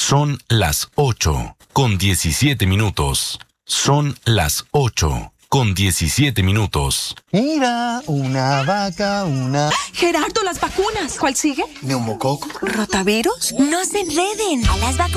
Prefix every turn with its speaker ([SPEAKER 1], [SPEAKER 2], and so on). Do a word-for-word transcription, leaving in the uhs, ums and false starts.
[SPEAKER 1] Son las ocho con diecisiete minutos. Son las ocho con diecisiete minutos.
[SPEAKER 2] Mira, una vaca, una...
[SPEAKER 3] Gerardo, las vacunas. ¿Cuál sigue?
[SPEAKER 2] Neumococo.
[SPEAKER 3] ¿Rotavirus?
[SPEAKER 4] No se enreden. A las vacunas